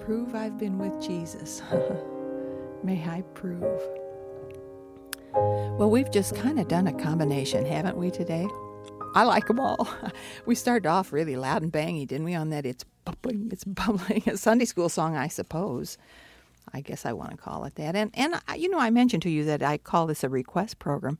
prove I've been with Jesus. May I prove. Well, we've just kind of done a combination, haven't we, today? I like them all. We started off really loud and bangy, didn't we, on that It's Bubbling, a Sunday school song, I suppose. I guess I want to call it that. And I mentioned to you that I call this a request program.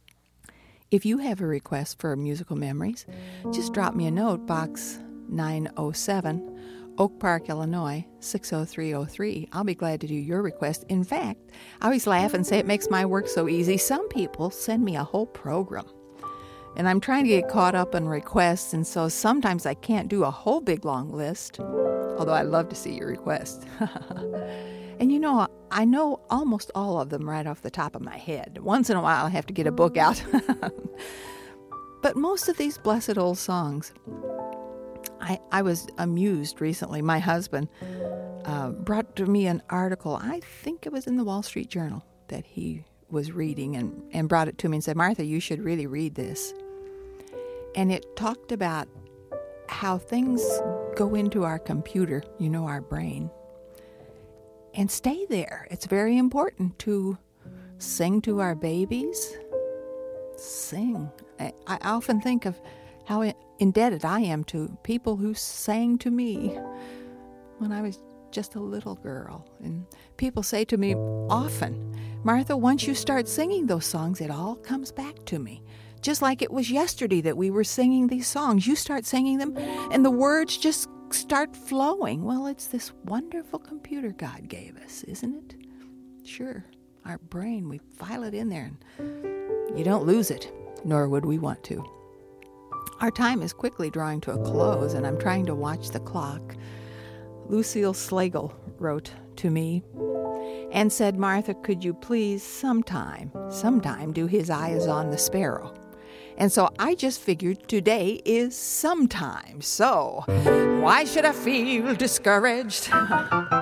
If you have a request for musical memories, just drop me a note, Box 907, Oak Park, Illinois, 60303. I'll be glad to do your request. In fact, I always laugh and say it makes my work so easy. Some people send me a whole program. And I'm trying to get caught up on requests, and so sometimes I can't do a whole big long list, although I love to see your request. And I know almost all of them right off the top of my head. Once in a while I have to get a book out. But most of these blessed old songs, I was amused recently. My husband brought to me an article, I think it was in the Wall Street Journal, that he was reading and brought it to me and said, Martha, you should really read this. And it talked about how things go into our computer, our brain, and stay there. It's very important to sing to our babies. Sing. I often think of how indebted I am to people who sang to me when I was just a little girl. And people say to me often, Martha, once you start singing those songs, it all comes back to me. Just like it was yesterday that we were singing these songs. You start singing them, and the words just start flowing. Well, it's this wonderful computer God gave us, isn't it? Sure, our brain, we file it in there, and you don't lose it, nor would we want to. Our time is quickly drawing to a close, and I'm trying to watch the clock. Lucille Slagle wrote to me and said, Martha, could you please sometime do His Eye is on the Sparrow? And so I just figured today is sometime. So why should I feel discouraged?